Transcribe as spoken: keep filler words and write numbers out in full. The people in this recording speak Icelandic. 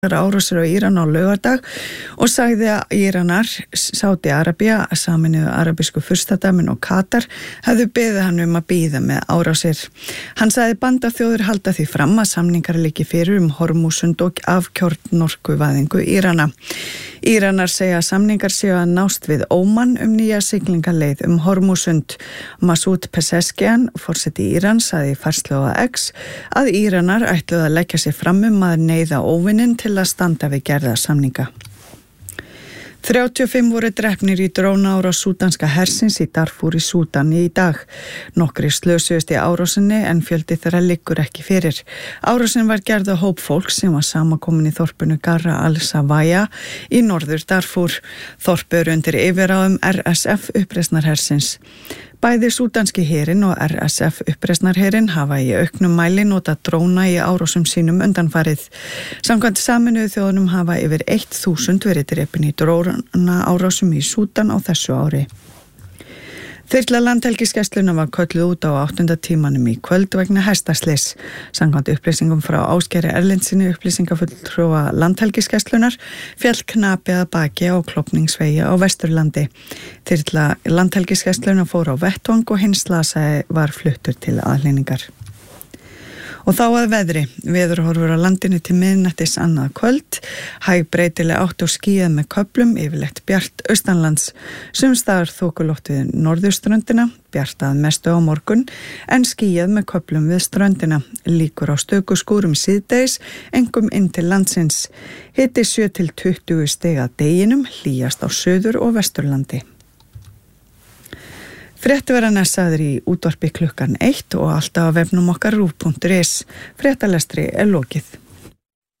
árásir á Íran á laugardag og sagði að Íranar, Sádi-Arabía, Sameinuðu arabísku furstadæmin og Katar hefðu beðið hann um að bíða með árásir. Hann sagði bandaþjóðir halda því fram að samningar liggi fyrir um Hormúsund og afkjörnorkuvæðingu Írana. Íranar segja að samningar séu að nást við Óman um nýja siglingaleið um Hormúsund. Masoud Pezeshkian, forseti Írans, sagði í færslu á X að Íranar ætluðu að leggja sig fram um að neyða óvininn til að standa við gerða samninga. þrjátíu og fimm voru drepnir í drónaárás súdanska hersins í Darfur í Súdan í dag. Nokkrir slösuðust í árásinni en fjöldi þeirra liggur ekki fyrir. Árásin var gerð á hóp fólks sem var samankomin í þorpinu Garra al-Sawaya í norður Darfur. Þorpur undir yfirráðum R S F uppreisnarhersins. Bæði súdanski herinn og R S F uppreisnarherinn hafa í auknum mæli notað dróna í árásum sínum undanfarið. Samkvæmt Sameinuðu þjóðunum hafa yfir eitt þúsund verið drepin í dróna árásum í Súdan á þessu ári. Þyrla landhelgisgæslunnar var kölluð út á áttunda tímanum í kvöld vegna hestaslys. Samkvæmt upplýsingum frá Ásgeiri Erlendssyni upplýsingafulltrúa landhelgisgæslunnar féll knapi að baki á klofningsvegi á Vesturlandi. Þyrla landhelgisgæslunnar fór á vettvang og hinn slasaði var fluttur til aðhlynningar. Og þá að veðri. Veðurhorfur á landinu til miðnættis annað kvöld. Hæg breytileg átt og skýjað með köflum, yfirleitt bjart austanlands. Sums staðar þokuloft við norðurströndina, bjart að mestu á morgun, en skýjað með köflum við ströndina. Líkur á stöku skúrum síðdegis, einkum inn til landsins. Hiti sjö til tuttugu stig að deginum, hlýjast á Suður- og Vesturlandi. Fréttir verða næssaðir í útvarpi klukkan eitt og alltaf á vefnum okkar rúv punktur is. Fréttalestri er lokið.